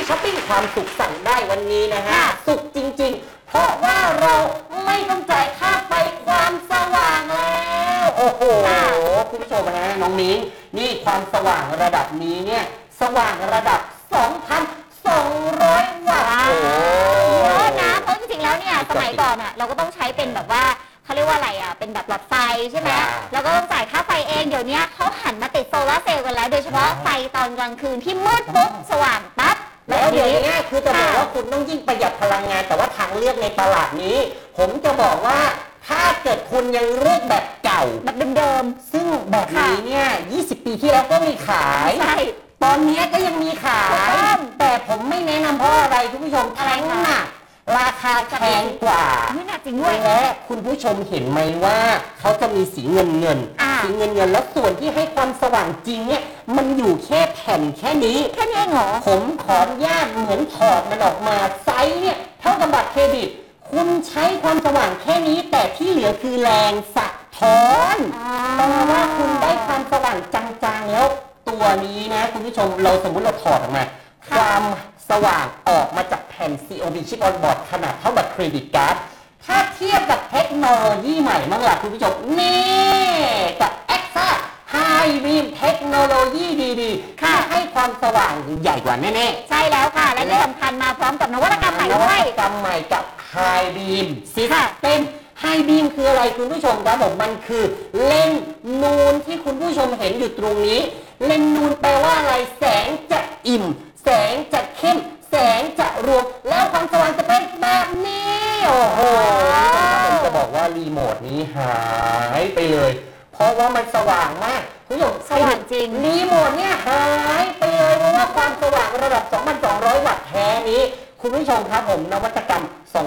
ช้อปปิ้งความสุขสั่งได้วันนี้นะฮะสุขจริงๆเพราะว่าเราไม่ต้องจ่ายค่าไฟความสว่างแล้วโอ้โหคุณผู้ชมฮะน้องนิ้งนี่ความสว่างระดับนี้เนี่ยสว่างระดับ 2,200 วัตต์เยอะนะเพราะจริงๆแล้วเนี่ยสมัยก่อนอ่ะเราก็ต้องใช้เป็นแบบว่าเขาเรียกว่าอะไรอ่ะเป็นแบบหลอดไฟใช่ไหมแล้วก็ต้องจ่ายค่าไฟเองเดี๋ยวนี้เขาหันมาติดโซลาร์เซลล์กันแล้วโดยเฉพาะไฟตอนกลางคืนที่มืดปุ๊บสว่างปั๊บแล้วเดี๋ยวนี้คือจะบอกว่าคุณต้องยิ่งประหยัดพลังงานแต่ว่าทางเลือกในตลาดนี้ผมจะบอกว่าถ้าเกิดคุณยังเลือกแบบเก่าแบบเดิมๆซึ่งแบบนี้เนี่ย20 ปีที่แล้วก็มีขายใช่ตอนนี้ก็ยังมีขายแต่ผมไม่แนะนำเพราะอะไรคุณผู้ชมทั้งหนักราคาแพงกว่าไม่หนักจริงด้วยและคุณผู้ชมเห็นไหมว่าเขาจะมีสีเงินสีเงินแล้วส่วนที่ให้ความสว่างจริงเนี่ยมันอยู่แค่แผ่นแค่นี้เองเหรอผมขออนุญาตเหมือนถอดมันออกมาไซส์เนี่ยเท่ากับบัตรเครดิตคุณใช้ความสว่างแค่นี้แต่ที่เหลือคือแรงสะท้อนแปลว่าคุณได้ความสว่างจางๆแล้วตัวนี้นะคุณผู้ชมเราสมมุติเราถอดออกมาความสว่างออกมาจากแผ่น COB Chip on Board ขนาดเท่าบัตรเครดิตการ์ดถ้าเทียบกับเทคโนโลยีใหม่มั้งล่ะคุณผู้ชมนี่กับ EXA High Beam เทคโนโลยีดีๆที่ให้ความสว่างใหญ่กว่าแน่ๆใช่แล้วค่ะและที่สำคัญมาพร้อมกับนวัตกรรมใหม่ด้วยนวัตกรรมใหม่กับ High Beam System High Beam คืออะไรคุณผู้ชมครับผมมันคือเลนส์นูนที่คุณผู้ชมเห็นอยู่ตรงนี้เลนส์นูนแปลว่าอะไรแสงจะอิ่มแสงจะเข้มแสงจะรวมแล้วความสว่างจะเป็นแบบนี้โอ้โหผมจะบอกว่ารีโมทนี้หายไปเลยเพราะว่ามันสว่างมากคุณผู้ชมสว่างจริงรีโมทเนี่ยหายไปเลยเพราะว่าความสว่างระดับ 2,200 วัตต์แท้นี้คุณผู้ชมครับผมนวัตกรรม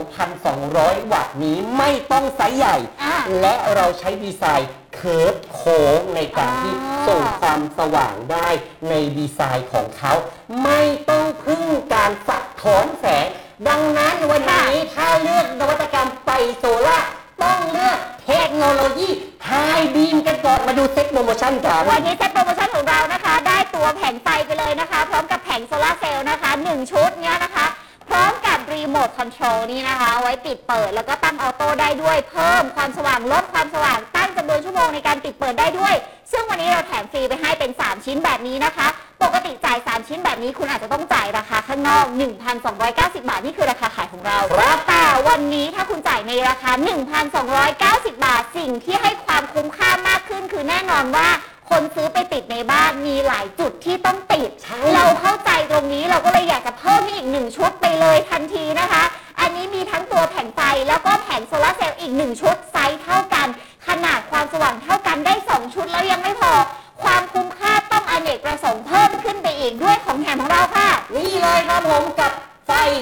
2,200 วัตต์นี้ไม่ต้องไซส์ใหญ่และเราใช้ดีไซน์เคิร์ฟโค้งในการที่ส่งความสว่างได้ในดีไซน์ของเขาไม่ต้องพึ่งการสะท้อนแสงดังนั้นวันนี้ถ้าเลือกนวัตกรรมไฟโซล่าต้องเลือกเทคโนโลยีไฮบีมกันก่อนมาดูเซ็ตโปรโมชั่นกันวันนี้เซ็ตโปรโมชั่นของเรานะคะได้ตัวแผงไฟไปเลยนะคะพร้อมกับแผงโซลาร์เซลล์นะคะ1ชุดเนี้ยนะคะพร้อมกับรีโมทคอนโทรลนี่นะคะไว้ปิดเปิดแล้วก็ตั้งออโต้ได้ด้วยเพิ่มความสว่างลดความสว่างตั้งจำนวนชั่วโมงในการปิดเปิดได้ด้วยซึ่งวันนี้เราแถมฟรีไปให้เป็น3ชิ้นแบบนี้นะคะปกติจ่าย3ชิ้นแบบนี้คุณอาจจะต้องจ่ายราคาข้างนอก 1,290 บาทนี่คือราคาขายของเราแต่วันนี้ถ้าคุณจ่ายในราคา 1,290 บาทสิ่งที่ให้ความคุ้มค่ามากขึ้นคือแน่นอนว่าคนซื้อไปติดในบ้านมีหลายจุดที่ต้องติดเราเข้าใจตรงนี้เราก็เลยอยากจะเพิ่มให้อีก1ชุดไปเลยทันทีนะคะอันนี้มีทั้งตัวแผงไฟแล้วก็แผงโซลาร์เซลล์อีก1ชุดไซส์เท่ากันขนาดความสว่างเท่ากันได้2ชุดแล้วยังไม่พอความคุ้มค่าต้องอเนกประสงค์เพิ่มขึ้นไปอีกด้วยของแถมของเราค่ะนี่เลยครับผมกับไฟ